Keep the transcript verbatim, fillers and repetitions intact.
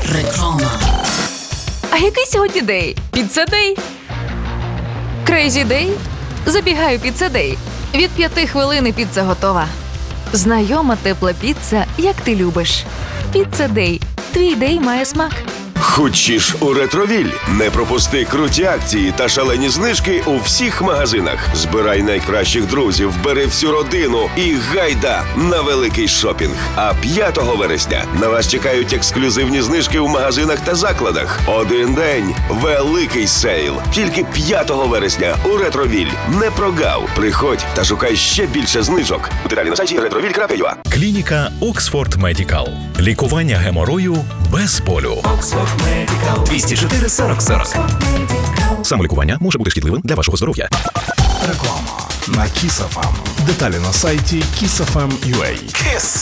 Реклама. А який сьогодні день? Піца-дей? Крейзі дей? Забігаю піца-дей. Від п'яти хвилин піца готова. Знайома тепла піца, як ти любиш. Піца-дей. Твій дей має смак. Хочеш у Ретровіль? Не пропусти круті акції та шалені знижки у всіх магазинах. Збирай найкращих друзів, бери всю родину і гайда на великий шопінг. А п'ятого вересня на вас чекають ексклюзивні знижки у магазинах та закладах. Один день – великий сейл. Тільки п'ятого вересня у Ретровіль. Не прогав. Приходь та шукай ще більше знижок. Деталі на сайті ретровіль крапка ю а. Клініка Оксфорд Медикал. Лікування геморою без болю. двісті чотири сорок сорок. Самолікування може бути шкідливим для вашого здоров'я. Реклама на Kiss еф ем. Деталі на сайті kiss еф ем крапка ю а.